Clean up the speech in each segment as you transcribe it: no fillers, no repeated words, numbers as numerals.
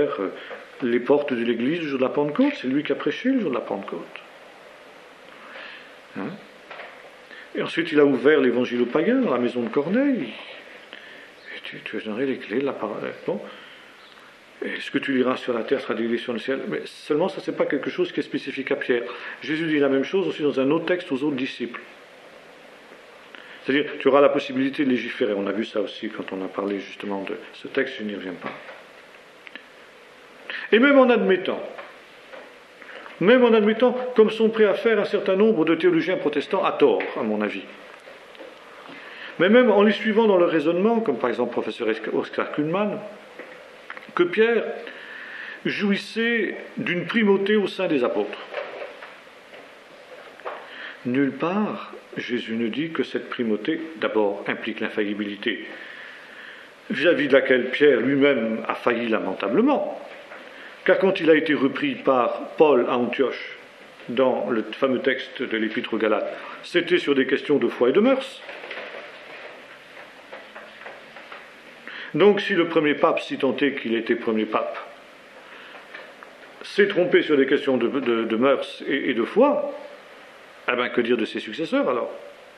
ouvert les portes de l'église le jour de la Pentecôte, c'est lui qui a prêché le jour de la Pentecôte. Hein? Et ensuite, il a ouvert l'évangile aux païens dans la maison de Corneille. Et tu donnerais les clés de la parole. Bon. Et ce que tu liras sur la terre sera délivré sur le ciel. Mais seulement, ça, c'est pas quelque chose qui est spécifique à Pierre. Jésus dit la même chose aussi dans un autre texte aux autres disciples. C'est-à-dire, tu auras la possibilité de légiférer. On a vu ça aussi quand on a parlé justement de ce texte, je n'y reviens pas. Et même en admettant, comme sont prêts à faire un certain nombre de théologiens protestants à tort, à mon avis. Mais même en les suivant dans leur raisonnement, comme par exemple le professeur Oscar Kuhlmann, que Pierre jouissait d'une primauté au sein des apôtres. Nulle part, Jésus ne dit que cette primauté, d'abord, implique l'infaillibilité, vis-à-vis de laquelle Pierre lui-même a failli lamentablement. Car quand il a été repris par Paul à Antioche, dans le fameux texte de l'Épître aux Galates, c'était sur des questions de foi et de mœurs. Donc si le premier pape, si tant est qu'il était premier pape, s'est trompé sur des questions de mœurs et de foi, eh bien que dire de ses successeurs alors?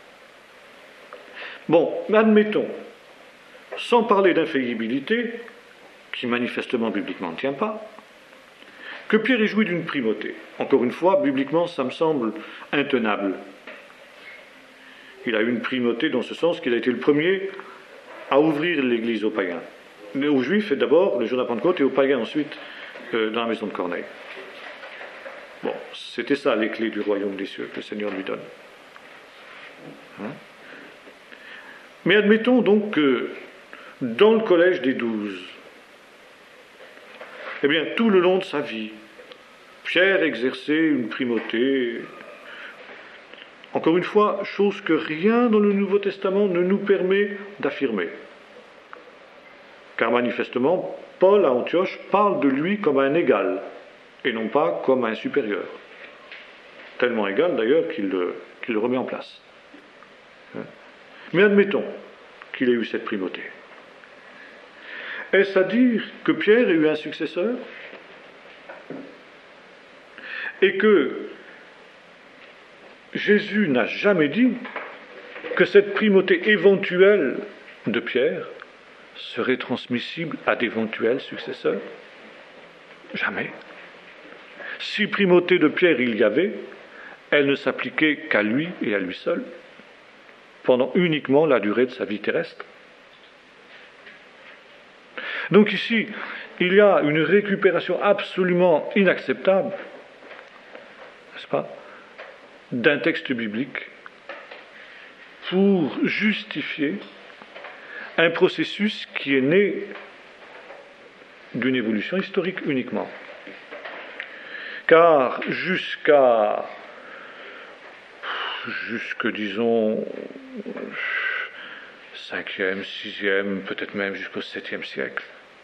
Bon, admettons, sans parler d'infaillibilité, qui manifestement bibliquement ne tient pas, que Pierre ait joui d'une primauté. Encore une fois, bibliquement, ça me semble intenable. Il a eu une primauté dans ce sens qu'il a été le premier à ouvrir l'église aux païens. Aux juifs d'abord, le jour de la Pentecôte, et aux païens ensuite, dans la maison de Corneille. Bon, c'était ça les clés du royaume des cieux que le Seigneur lui donne. Hein? Mais admettons donc que dans le collège des 12, eh bien, tout le long de sa vie, Pierre exerçait une primauté. Encore une fois, chose que rien dans le Nouveau Testament ne nous permet d'affirmer. Car manifestement, Paul à Antioche parle de lui comme un égal, et non pas comme un supérieur. Tellement égal d'ailleurs qu'il le remet en place. Mais admettons qu'il ait eu cette primauté. Est-ce à dire que Pierre ait eu un successeur? Et que Jésus n'a jamais dit que cette primauté éventuelle de Pierre serait transmissible à d'éventuels successeurs? Jamais. Si primauté de Pierre il y avait, elle ne s'appliquait qu'à lui et à lui seul, pendant uniquement la durée de sa vie terrestre. Donc ici, il y a une récupération absolument inacceptable, n'est-ce pas, d'un texte biblique pour justifier un processus qui est né d'une évolution historique uniquement. Car jusque, disons, 5e, 6e, peut-être même jusqu'au 7e siècle,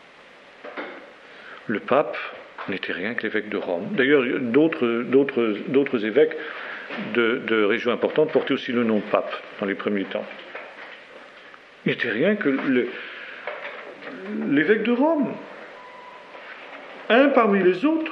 le pape n'était rien que l'évêque de Rome. D'ailleurs, d'autres évêques de régions importantes portaient aussi le nom de pape dans les premiers temps. Il n'était rien que l'évêque de Rome, un parmi les autres.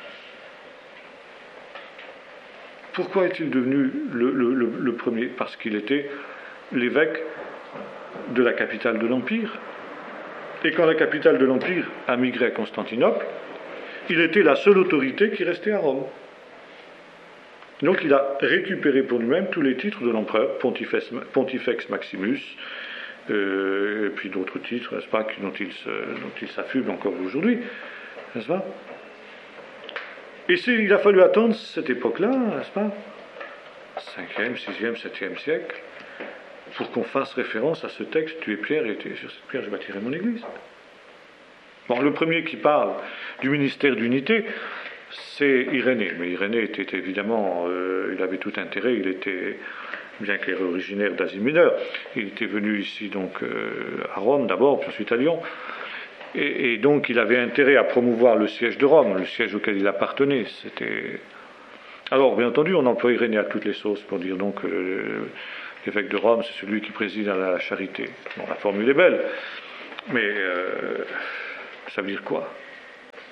Pourquoi est-il devenu le premier? Parce qu'il était l'évêque de la capitale de l'Empire. Et quand la capitale de l'Empire a migré à Constantinople, il était la seule autorité qui restait à Rome. Donc il a récupéré pour lui-même tous les titres de l'empereur, Pontifex Maximus, et puis d'autres titres, n'est-ce pas, dont il s'affuble encore aujourd'hui, n'est-ce pas? Et il a fallu attendre cette époque-là, n'est-ce pas, 5e, 6e, 7e siècle, pour qu'on fasse référence à ce texte, tu es Pierre, et sur cette pierre je bâtirai mon église. Bon, le premier qui parle du ministère d'unité, c'est Irénée. Mais Irénée était évidemment, il avait tout intérêt, il était, bien qu'il était originaire d'Asie mineure, il était venu ici donc à Rome d'abord, puis ensuite à Lyon. Et donc il avait intérêt à promouvoir le siège de Rome, le siège auquel il appartenait. Alors, bien entendu, on emploie Irénée à toutes les sauces pour dire donc l'évêque de Rome, c'est celui qui préside à la charité. Bon, la formule est belle, mais ça veut dire quoi?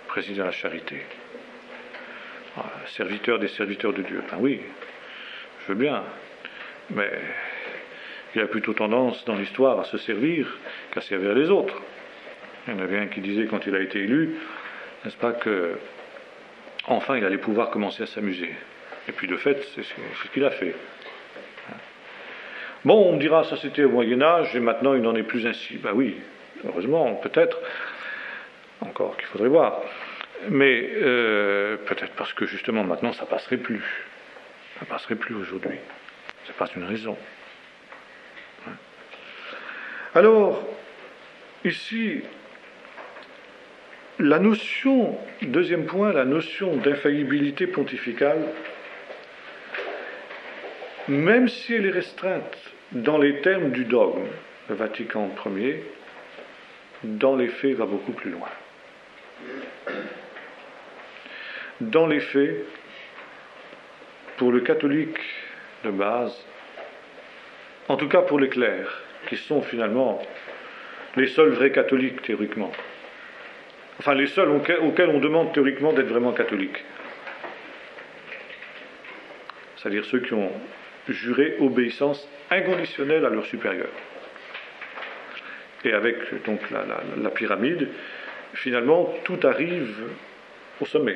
président de la charité. Serviteur des serviteurs de Dieu. Ben oui, je veux bien, mais il a plutôt tendance dans l'histoire à se servir qu'à servir les autres. Il y en avait un qui disait quand il a été élu, n'est-ce pas, que enfin il allait pouvoir commencer à s'amuser. Et puis de fait, c'est ce qu'il a fait. Bon, on me dira, ça c'était au Moyen-Âge, et maintenant il n'en est plus ainsi. Ben oui, heureusement, peut-être, encore qu'il faudrait voir. Mais peut-être parce que justement maintenant ça passerait plus. Ça passerait plus aujourd'hui. C'est pas une raison. Alors, ici, la notion, deuxième point, la notion d'infaillibilité pontificale, même si elle est restreinte dans les termes du dogme, le Vatican Ier, dans les faits va beaucoup plus loin. Dans les faits, pour le catholique de base, en tout cas pour les clercs, qui sont finalement les seuls vrais catholiques théoriquement, enfin les seuls auxquels on demande théoriquement d'être vraiment catholiques, c'est-à-dire ceux qui ont juré obéissance inconditionnelle à leur supérieur. Et avec donc la pyramide, finalement tout arrive au sommet.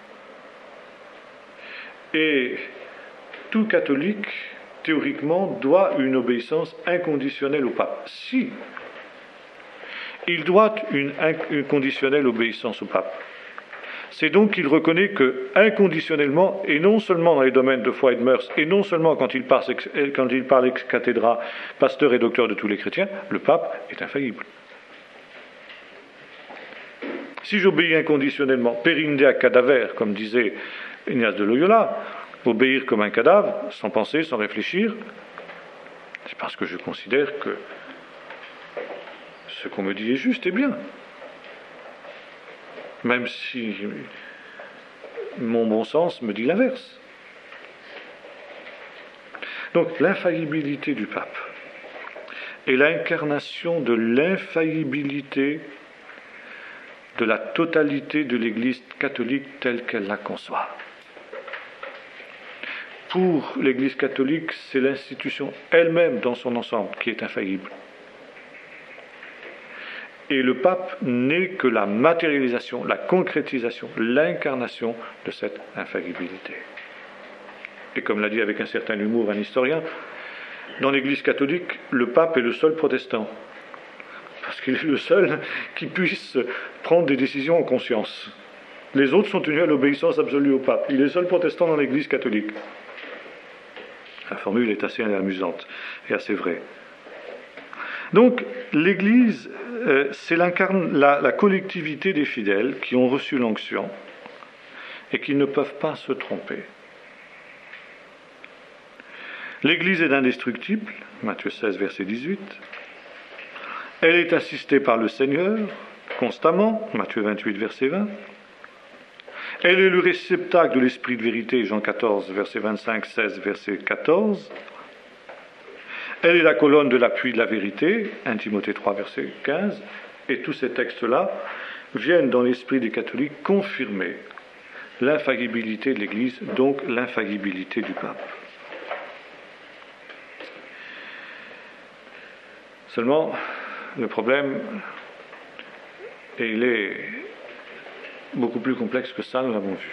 Et tout catholique, théoriquement, doit une obéissance inconditionnelle au pape. Si il doit une inconditionnelle obéissance au pape, c'est donc qu'il reconnaît que, inconditionnellement, et non seulement dans les domaines de foi et de mœurs, et non seulement quand il parle ex cathedra, pasteur et docteur de tous les chrétiens, le pape est infaillible. Si j'obéis inconditionnellement, perindea cadaver, comme disait Ignace de Loyola, obéir comme un cadavre, sans penser, sans réfléchir, c'est parce que je considère que ce qu'on me dit est juste et bien. Même si mon bon sens me dit l'inverse. Donc l'infaillibilité du pape est l'incarnation de l'infaillibilité de la totalité de l'Église catholique telle qu'elle la conçoit. Pour l'Église catholique, c'est l'institution elle-même dans son ensemble qui est infaillible. Et le pape n'est que la matérialisation, la concrétisation, l'incarnation de cette infaillibilité. Et comme l'a dit avec un certain humour un historien, dans l'Église catholique, le pape est le seul protestant. Parce qu'il est le seul qui puisse prendre des décisions en conscience. Les autres sont tenus à l'obéissance absolue au pape. Il est le seul protestant dans l'Église catholique. La formule est assez amusante et assez vraie. Donc, l'Église, c'est la collectivité des fidèles qui ont reçu l'onction et qui ne peuvent pas se tromper. L'Église est indestructible, Matthieu 16, verset 18. Elle est assistée par le Seigneur, constamment, Matthieu 28, verset 20. Elle est le réceptacle de l'esprit de vérité, Jean 14, verset 25, 16, verset 14. Elle est la colonne de l'appui de la vérité, 1 Timothée 3, verset 15. Et tous ces textes-là viennent dans l'esprit des catholiques confirmer l'infaillibilité de l'Église, donc l'infaillibilité du pape. Seulement, le problème, et il est beaucoup plus complexe que ça, nous l'avons vu.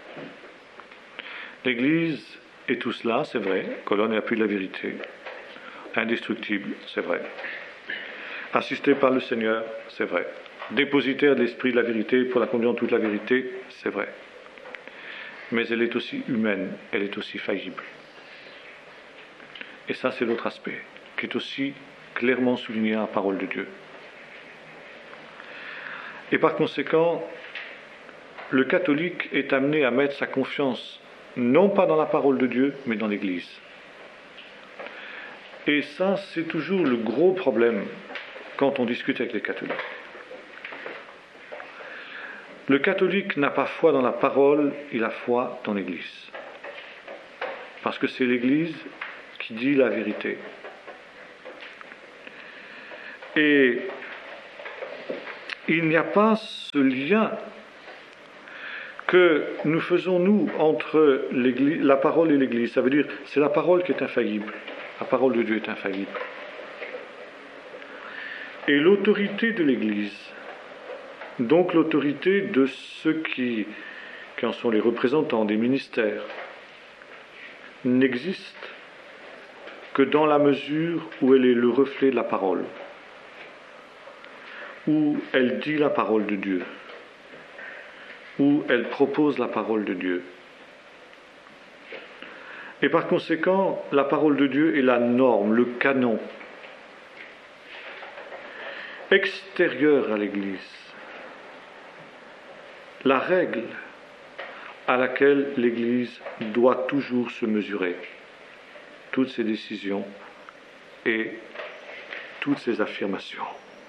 L'Église est tout cela, c'est vrai, colonne et appui de la vérité, indestructible, c'est vrai. Assistée par le Seigneur, c'est vrai. Dépositaire de l'esprit de la vérité pour la conduire en toute la vérité, c'est vrai. Mais elle est aussi humaine, elle est aussi faillible. Et ça, c'est l'autre aspect, qui est aussi clairement souligné dans la parole de Dieu. Et par conséquent, le catholique est amené à mettre sa confiance non pas dans la parole de Dieu, mais dans l'Église. Et ça, c'est toujours le gros problème quand on discute avec les catholiques. Le catholique n'a pas foi dans la parole, il a foi dans l'Église. Parce que c'est l'Église qui dit la vérité. Et il n'y a pas ce lien que nous faisons, nous, entre la parole et l'Église. Ça veut dire, c'est la parole qui est infaillible. La parole de Dieu est infaillible. Et l'autorité de l'Église, donc l'autorité de ceux qui en sont les représentants des ministères, n'existe que dans la mesure où elle est le reflet de la parole, où elle dit la parole de Dieu, où elle propose la parole de Dieu. Et par conséquent, la parole de Dieu est la norme, le canon extérieur à l'Église, la règle à laquelle l'Église doit toujours se mesurer, toutes ses décisions et toutes ses affirmations.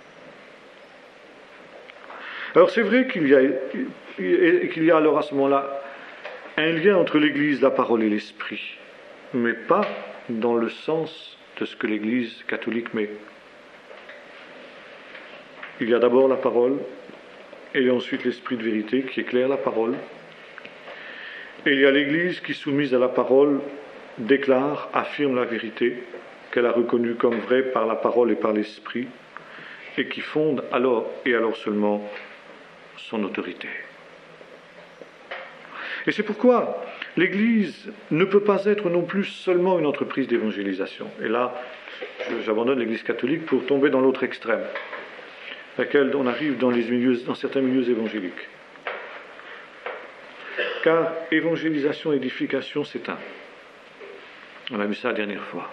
Alors c'est vrai qu'il y a alors à ce moment-là un lien entre l'Église, la parole et l'Esprit, mais pas dans le sens de ce que l'Église catholique met. Il y a d'abord la parole, et il y a ensuite l'Esprit de vérité qui éclaire la parole. Et il y a l'Église qui, soumise à la parole, déclare, affirme la vérité qu'elle a reconnue comme vraie par la parole et par l'Esprit, et qui fonde alors, et alors seulement, son autorité. Et c'est pourquoi l'Église ne peut pas être non plus seulement une entreprise d'évangélisation. Et là, j'abandonne l'Église catholique pour tomber dans l'autre extrême, laquelle on arrive dans certains milieux évangéliques. Car évangélisation et édification, c'est un. On a vu ça la dernière fois.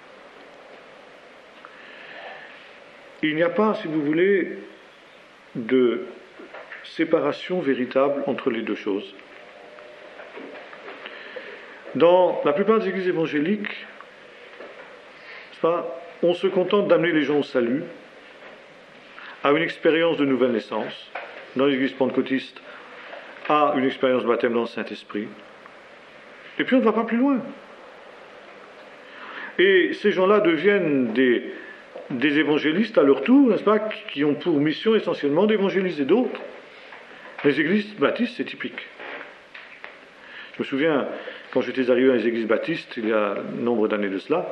Il n'y a pas, si vous voulez, de séparation véritable entre les deux choses. Dans la plupart des églises évangéliques, on se contente d'amener les gens au salut, à une expérience de nouvelle naissance. Dans l'église pentecôtiste, à une expérience de baptême dans le Saint-Esprit. Et puis on ne va pas plus loin. Et ces gens-là deviennent des évangélistes à leur tour, n'est-ce pas, qui ont pour mission essentiellement d'évangéliser d'autres. Les églises baptistes, c'est typique. Je me souviens, quand j'étais arrivé dans les églises baptistes, il y a nombre d'années de cela,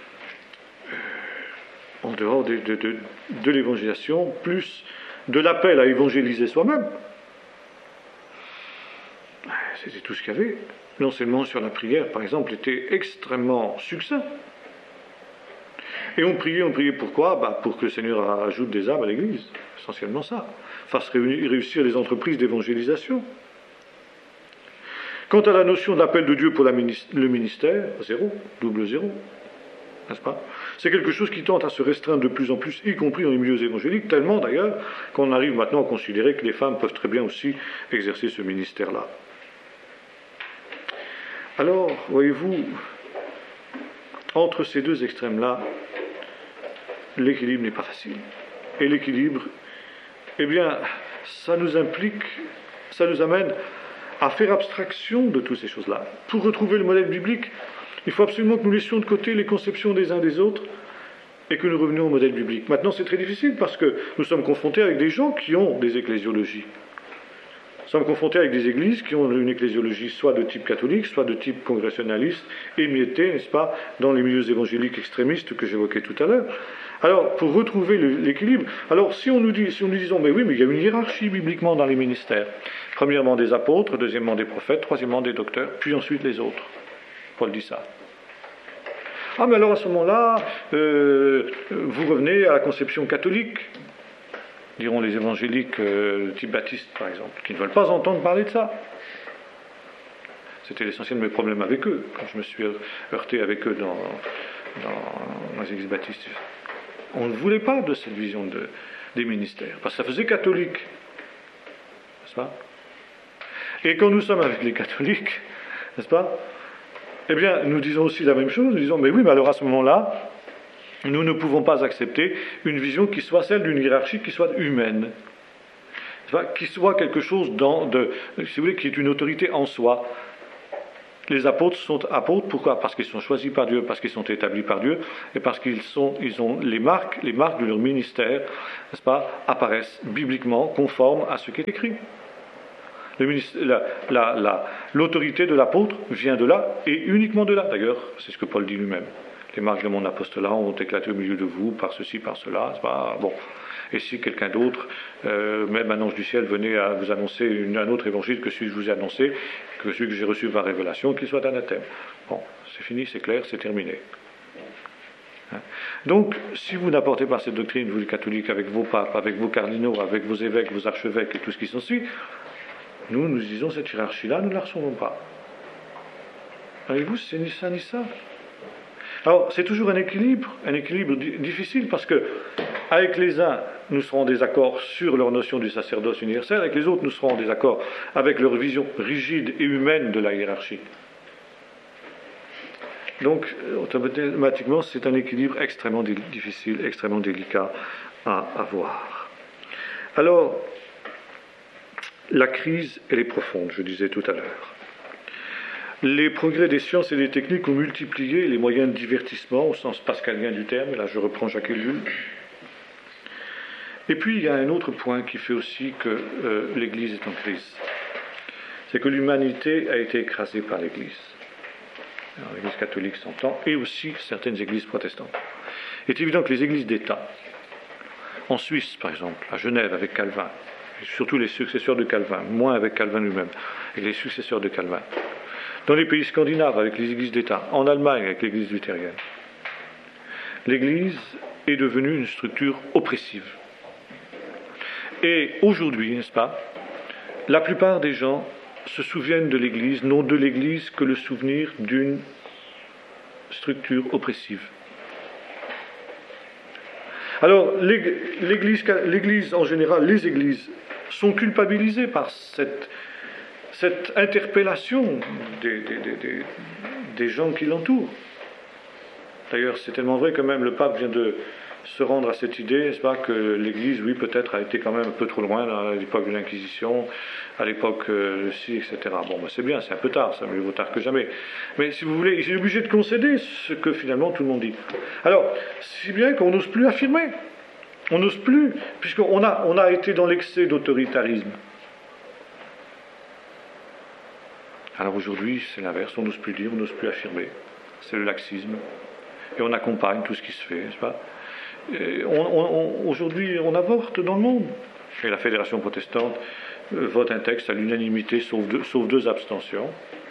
en dehors de l'évangélisation, plus de l'appel à évangéliser soi-même. C'était tout ce qu'il y avait. L'enseignement sur la prière, par exemple, était extrêmement succinct. Et on priait pourquoi ? Pour que le Seigneur ajoute des âmes à l'Église. Essentiellement ça. Fasse réussir les entreprises d'évangélisation. Quant à la notion d'appel de Dieu pour le ministère, zéro, double zéro. N'est-ce pas ? C'est quelque chose qui tente à se restreindre de plus en plus, y compris dans les milieux évangéliques, tellement d'ailleurs qu'on arrive maintenant à considérer que les femmes peuvent très bien aussi exercer ce ministère-là. Alors, voyez-vous, entre ces deux extrêmes-là, l'équilibre n'est pas facile. Et l'équilibre, eh bien, ça nous amène à faire abstraction de toutes ces choses-là. Pour retrouver le modèle biblique, il faut absolument que nous laissions de côté les conceptions des uns des autres et que nous revenions au modèle biblique. Maintenant, c'est très difficile parce que nous sommes confrontés avec des gens qui ont des ecclésiologies. Nous sommes confrontés avec des églises qui ont une ecclésiologie soit de type catholique, soit de type congressionnaliste, émiettée, n'est-ce pas, dans les milieux évangéliques extrémistes que j'évoquais tout à l'heure. Alors, pour retrouver l'équilibre, alors si nous disons, mais oui, mais il y a une hiérarchie bibliquement dans les ministères. Premièrement des apôtres, deuxièmement des prophètes, troisièmement des docteurs, puis ensuite les autres. Paul dit ça. Ah, mais alors à ce moment-là, vous revenez à la conception catholique, diront les évangéliques type baptiste, par exemple, qui ne veulent pas entendre parler de ça. C'était l'essentiel de mes problèmes avec eux, quand je me suis heurté avec eux dans les églises baptistes. On ne voulait pas de cette vision des ministères, parce que ça faisait catholique. N'est-ce pas ? Et quand nous sommes avec les catholiques, n'est-ce pas ? Eh bien, nous disons aussi la même chose, nous disons, mais oui, mais alors à ce moment-là, nous ne pouvons pas accepter une vision qui soit celle d'une hiérarchie qui soit humaine, qui soit quelque chose si vous voulez, qui est une autorité en soi. Les apôtres sont apôtres, pourquoi ? Parce qu'ils sont choisis par Dieu, parce qu'ils sont établis par Dieu, et parce qu'ils ont les marques de leur ministère, n'est-ce pas, apparaissent bibliquement conformes à ce qui est écrit. L'autorité de l'apôtre vient de là, et uniquement de là. D'ailleurs, c'est ce que Paul dit lui-même. Les marques de mon apostolat ont éclaté au milieu de vous, par ceci, par cela. C'est pas, bon. Et si quelqu'un d'autre, même un ange du ciel, venait à vous annoncer un autre évangile que celui que je vous ai annoncé, que celui que j'ai reçu par révélation, qu'il soit anathème. Bon, c'est fini, c'est clair, c'est terminé. Donc, si vous n'apportez pas cette doctrine, vous les catholiques, avec vos papes, avec vos cardinaux, avec vos évêques, vos archevêques et tout ce qui s'ensuit, nous disons cette hiérarchie-là, nous ne la recevons pas. Voyez-vous, c'est ni ça ni ça. Alors, c'est toujours un équilibre difficile, parce que avec les uns, nous serons en désaccord sur leur notion du sacerdoce universel, avec les autres, nous serons en désaccord avec leur vision rigide et humaine de la hiérarchie. Donc, automatiquement, c'est un équilibre extrêmement difficile, extrêmement délicat à avoir. Alors, la crise, elle est profonde, je disais tout à l'heure. Les progrès des sciences et des techniques ont multiplié les moyens de divertissement, au sens pascalien du terme, et là je reprends Jacques Ellul. Et puis, il y a un autre point qui fait aussi que l'Église est en crise. C'est que l'humanité a été écrasée par l'Église. L'Église catholique s'entend, et aussi certaines églises protestantes. Il est évident que les églises d'État, en Suisse par exemple, à Genève avec Calvin, et surtout les successeurs de Calvin, moins avec Calvin lui-même, et les successeurs de Calvin, dans les pays scandinaves avec les églises d'État, en Allemagne avec l'église luthérienne, l'Église est devenue une structure oppressive. Et aujourd'hui, n'est-ce pas, la plupart des gens se souviennent de l'Église, non de l'Église que le souvenir d'une structure oppressive. Alors, l'Église en général, les Églises sont culpabilisées par cette interpellation des gens qui l'entourent. D'ailleurs, c'est tellement vrai que même le pape vient de se rendre à cette idée, n'est-ce pas, que l'Église, oui, peut-être a été quand même un peu trop loin à l'époque de l'Inquisition, à l'époque ci, etc. Bon, ben c'est bien, c'est un peu tard, ça mieux vaut tard que jamais. Mais si vous voulez, il est obligé de concéder ce que finalement tout le monde dit. Alors, si bien qu'on n'ose plus affirmer. On n'ose plus, puisqu'on a été dans l'excès d'autoritarisme. Alors aujourd'hui, c'est l'inverse, on n'ose plus dire, on n'ose plus affirmer. C'est le laxisme. Et on accompagne tout ce qui se fait, n'est-ce pas ? Aujourd'hui, on avorte dans le monde. Et la Fédération protestante vote un texte à l'unanimité, sauf deux abstentions.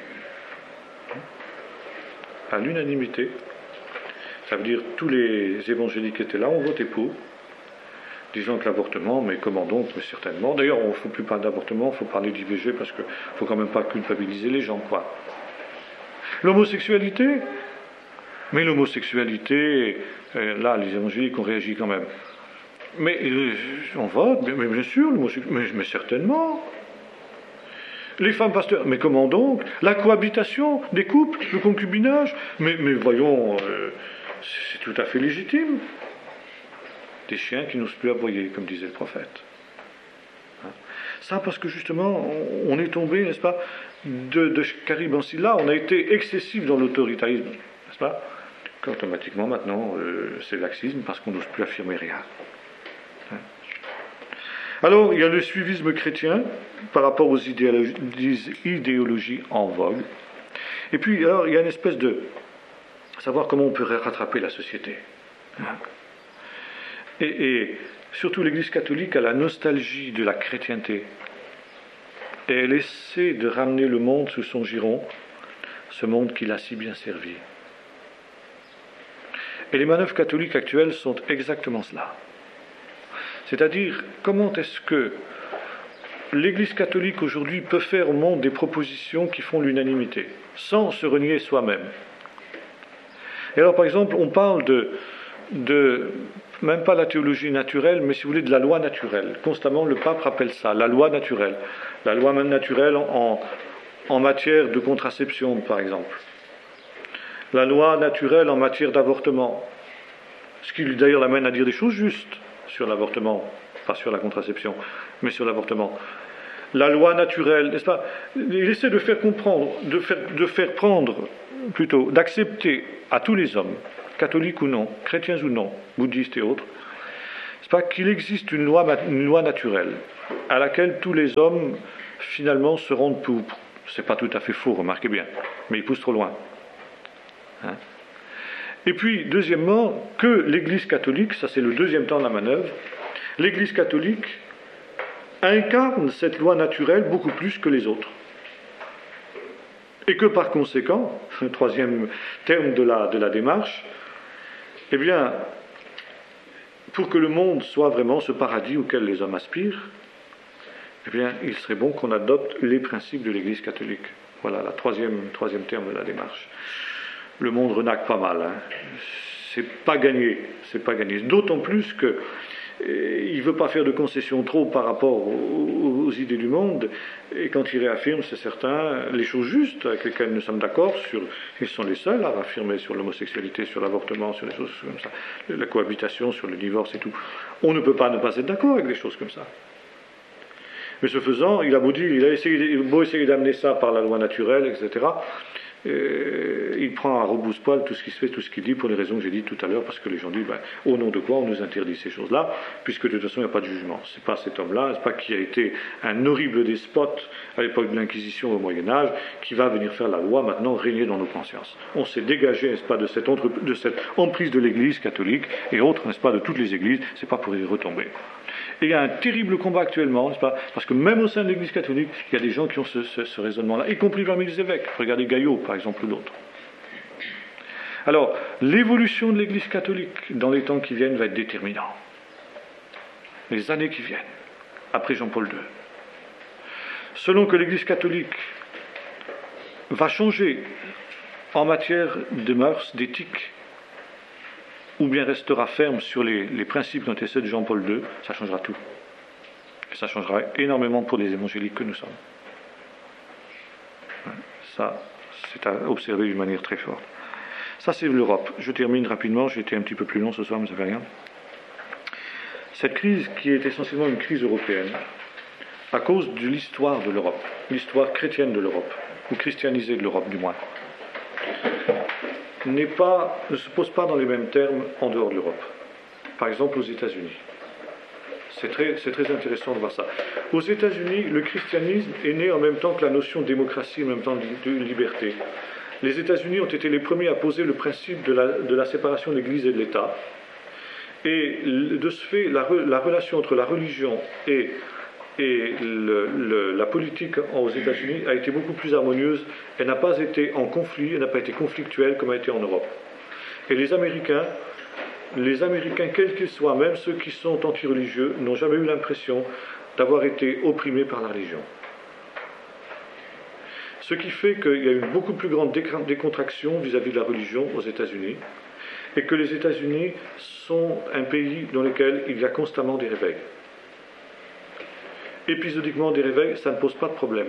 À l'unanimité. Ça veut dire tous les évangéliques qui étaient là ont voté pour, disant que l'avortement, mais comment donc, mais certainement. D'ailleurs, on ne faut plus parler d'avortement, il faut parler d'IVG, parce qu'il ne faut quand même pas culpabiliser les gens, quoi. L'homosexualité, mais l'homosexualité, là, les évangéliques ont réagi quand même. Mais on vote, mais bien sûr, mais certainement. Les femmes pasteurs, mais comment donc ? La cohabitation des couples, le concubinage, mais voyons, c'est tout à fait légitime. Des chiens qui n'osent plus aboyer, comme disait le prophète. Ça parce que justement, on est tombé, n'est-ce pas, de Carib en Silla, on a été excessif dans l'autoritarisme, n'est-ce pas, qu'automatiquement maintenant, c'est le laxisme parce qu'on n'ose plus affirmer rien. Alors, il y a le suivisme chrétien par rapport aux idéologies en vogue. Et puis, alors, il y a une espèce de savoir comment on peut rattraper la société. Et surtout l'Église catholique a la nostalgie de la chrétienté. Et elle essaie de ramener le monde sous son giron, ce monde qui l'a si bien servi. Et les manœuvres catholiques actuelles sont exactement cela. C'est-à-dire, comment est-ce que l'Église catholique aujourd'hui peut faire au monde des propositions qui font l'unanimité, sans se renier soi-même. Et alors, par exemple, on parle de même pas la théologie naturelle, mais si vous voulez, de la loi naturelle. Constamment, le pape rappelle ça, la loi naturelle. La loi naturelle en matière de contraception, par exemple. La loi naturelle en matière d'avortement. Ce qui, d'ailleurs, l'amène à dire des choses justes sur l'avortement, pas sur la contraception, mais sur l'avortement. La loi naturelle, n'est-ce pas ? Il essaie de faire comprendre, de faire prendre, plutôt, d'accepter à tous les hommes, catholiques ou non, chrétiens ou non, bouddhistes et autres, c'est pas qu'il existe une loi naturelle à laquelle tous les hommes finalement se rendent c'est pas tout à fait faux, remarquez bien, mais ils poussent trop loin. Hein. Et puis, deuxièmement, que l'Église catholique, ça c'est le deuxième temps de la manœuvre, l'Église catholique incarne cette loi naturelle beaucoup plus que les autres. Et que par conséquent, le troisième terme de la démarche, eh bien, pour que le monde soit vraiment ce paradis auquel les hommes aspirent, eh bien, il serait bon qu'on adopte les principes de l'Église catholique. Voilà, le troisième terme de la démarche. Le monde renaque pas mal. Hein. C'est pas gagné. D'autant plus que il ne veut pas faire de concessions trop par rapport aux idées du monde, et quand il réaffirme, c'est certain, les choses justes avec lesquelles nous sommes d'accord, ils sont les seuls à affirmer sur l'homosexualité, sur l'avortement, sur des choses comme ça, la cohabitation, sur le divorce et tout. On ne peut pas ne pas être d'accord avec des choses comme ça. Mais ce faisant, il a beau essayer d'amener ça par la loi naturelle, etc., il prend à rebrousse-poil tout ce qui se fait, tout ce qu'il dit, pour les raisons que j'ai dites tout à l'heure, parce que les gens disent, au nom de quoi on nous interdit ces choses-là, puisque de toute façon il n'y a pas de jugement. C'est pas cet homme-là, c'est pas qui a été un horrible despote à l'époque de l'Inquisition au Moyen-Âge, qui va venir faire la loi maintenant régner dans nos consciences. On s'est dégagé, n'est-ce pas, de cette emprise de l'Église catholique et autres, n'est-ce pas, de toutes les églises, c'est pas pour y retomber. Et il y a un terrible combat actuellement, n'est-ce pas, parce que même au sein de l'Église catholique, il y a des gens qui ont ce raisonnement-là, y compris parmi les évêques. Regardez Gaillot, par exemple, ou d'autres. Alors, l'évolution de l'Église catholique dans les temps qui viennent va être déterminante. Les années qui viennent, après Jean-Paul II. Selon que l'Église catholique va changer en matière de mœurs, d'éthique, ou bien restera ferme sur les principes qui ont été ceux de Jean-Paul II, ça changera tout. Et ça changera énormément pour les évangéliques que nous sommes. Ça, c'est à observer d'une manière très forte. Ça, c'est l'Europe. Je termine rapidement, j'ai été un petit peu plus long ce soir, mais ça ne fait rien. Cette crise, qui est essentiellement une crise européenne, à cause de l'histoire de l'Europe, l'histoire chrétienne de l'Europe, ou christianisée de l'Europe du moins, ne se pose pas dans les mêmes termes en dehors de l'Europe. Par exemple, aux États-Unis. C'est très intéressant de voir ça. Aux États-Unis, le christianisme est né en même temps que la notion de démocratie, en même temps de liberté. Les États-Unis ont été les premiers à poser le principe de la séparation de l'Église et de l'État. Et de ce fait, la relation entre la religion et la politique aux États-Unis a été beaucoup plus harmonieuse. Elle n'a pas été en conflit, elle n'a pas été conflictuelle comme elle a été en Europe. Et les Américains, quels qu'ils soient, même ceux qui sont anti-religieux, n'ont jamais eu l'impression d'avoir été opprimés par la religion. Ce qui fait qu'il y a une beaucoup plus grande décontraction vis-à-vis de la religion aux États-Unis, et que les États-Unis sont un pays dans lequel il y a constamment des réveils. Épisodiquement des réveils, ça ne pose pas de problème.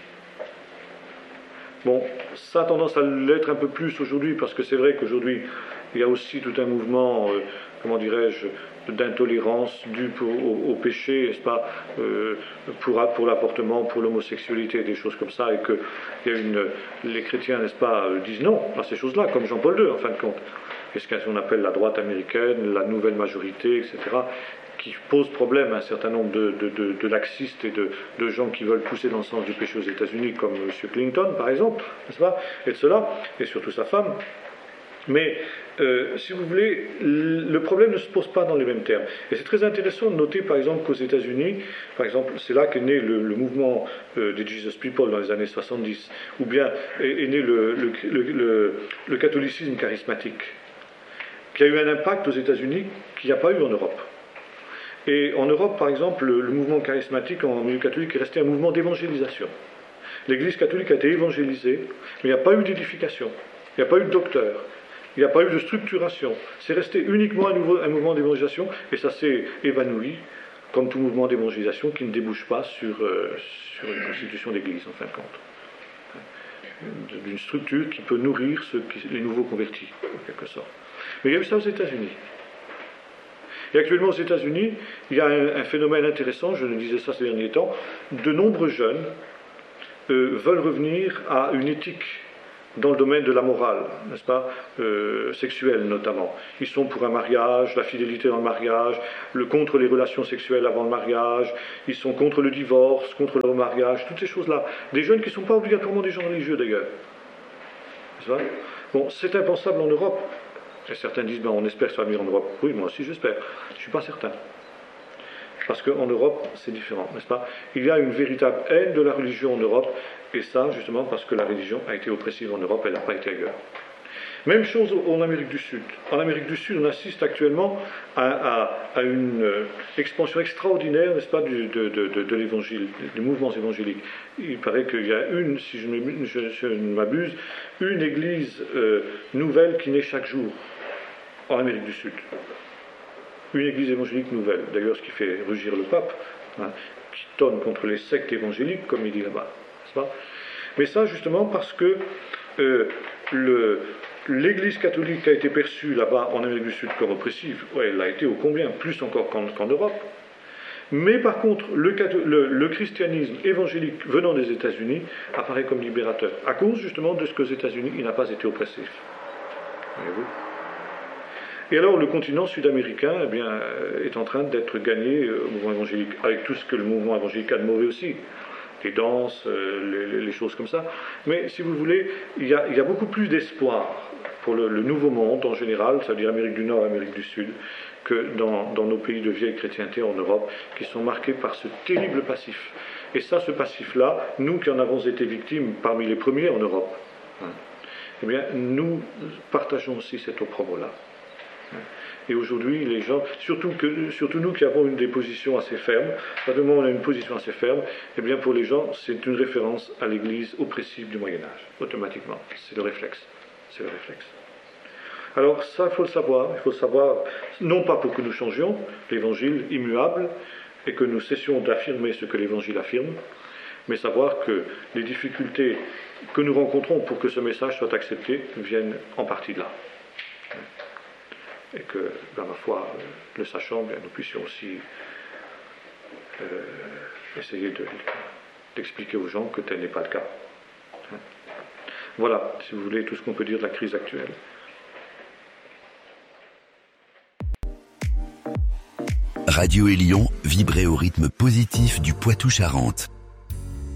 Bon, ça a tendance à l'être un peu plus aujourd'hui, parce que c'est vrai qu'aujourd'hui, il y a aussi tout un mouvement, d'intolérance due au péché, n'est-ce pas, pour l'avortement, pour l'homosexualité, des choses comme ça, et que les chrétiens, n'est-ce pas, disent non à ces choses-là, comme Jean-Paul II, en fin de compte. Et ce qu'on appelle la droite américaine, la nouvelle majorité, etc., qui pose problème à un certain nombre de laxistes et de gens qui veulent pousser dans le sens du péché aux États-Unis, comme M. Clinton, par exemple, n'est-ce pas, et de cela, et surtout sa femme. Mais, si vous voulez, le problème ne se pose pas dans les mêmes termes. Et c'est très intéressant de noter, par exemple, qu'aux États-Unis, par exemple, c'est là qu'est né le mouvement des Jesus People dans les années 70, ou bien est né le catholicisme charismatique, qui a eu un impact aux États-Unis qu'il n'y a pas eu en Europe. Et en Europe, par exemple, le mouvement charismatique en milieu catholique est resté un mouvement d'évangélisation. L'Église catholique a été évangélisée, mais il n'y a pas eu d'édification, il n'y a pas eu de docteur, il n'y a pas eu de structuration. C'est resté uniquement un mouvement d'évangélisation, et ça s'est évanoui, comme tout mouvement d'évangélisation qui ne débouche pas sur une constitution d'Église, en fin de compte. D'une structure qui peut nourrir les nouveaux convertis, en quelque sorte. Mais il y a eu ça aux États-Unis. Et actuellement aux États-Unis, il y a un phénomène intéressant, je le disais ça ces derniers temps, de nombreux jeunes veulent revenir à une éthique dans le domaine de la morale, n'est-ce pas, sexuelle notamment. Ils sont pour un mariage, la fidélité dans le mariage, contre les relations sexuelles avant le mariage, ils sont contre le divorce, contre le remariage, toutes ces choses-là. Des jeunes qui ne sont pas obligatoirement des gens religieux d'ailleurs. N'est-ce pas? Bon, c'est impensable en Europe. Et certains disent, on espère que ça va venir en Europe. Oui, moi aussi j'espère. Je ne suis pas certain. Parce qu'en Europe, c'est différent, n'est-ce pas? Il y a une véritable haine de la religion en Europe, et ça, justement, parce que la religion a été oppressive en Europe, elle n'a pas été ailleurs. Même chose en Amérique du Sud. En Amérique du Sud, on assiste actuellement à une expansion extraordinaire, n'est-ce pas, de l'évangile, des mouvements évangéliques. Il paraît qu'il y a si je ne m'abuse, une église nouvelle qui naît chaque jour en Amérique du Sud. Une église évangélique nouvelle. D'ailleurs, ce qui fait rugir le pape, qui tonne contre les sectes évangéliques, comme il dit là-bas. N'est-ce pas? Mais ça, justement, parce que l'Église catholique a été perçue là-bas en Amérique du Sud comme oppressive. Ouais, elle l'a été ô combien, plus encore qu'en Europe. Mais par contre, le christianisme évangélique venant des États-Unis apparaît comme libérateur, à cause justement de ce qu'aux États-Unis, il n'a pas été oppressif. Voyez-vous? Et alors le continent sud-américain est en train d'être gagné au mouvement évangélique, avec tout ce que le mouvement évangélique a de mauvais aussi. Les danses, les choses comme ça. Mais si vous voulez, il y a beaucoup plus d'espoir pour le nouveau monde en général, ça veut dire Amérique du Nord, Amérique du Sud, que dans nos pays de vieille chrétienté en Europe, qui sont marqués par ce terrible passif. Et ça, ce passif-là, nous qui en avons été victimes parmi les premiers en Europe, nous partageons aussi cet opprobre-là. Et aujourd'hui, les gens, surtout nous qui avons des positions assez fermes, à ce moment où on a une position assez ferme, pour les gens, c'est une référence à l'Église oppressive du Moyen-Âge, automatiquement. C'est le réflexe. C'est le réflexe. Alors ça, il faut le savoir, non pas pour que nous changions l'Évangile immuable et que nous cessions d'affirmer ce que l'Évangile affirme, mais savoir que les difficultés que nous rencontrons pour que ce message soit accepté viennent en partie de là. Et que, ma foi, le sachant, nous puissions aussi essayer d'expliquer aux gens que tel n'est pas le cas. Voilà, si vous voulez, tout ce qu'on peut dire de la crise actuelle. Radio Élion, vibrez au rythme positif du Poitou-Charentes.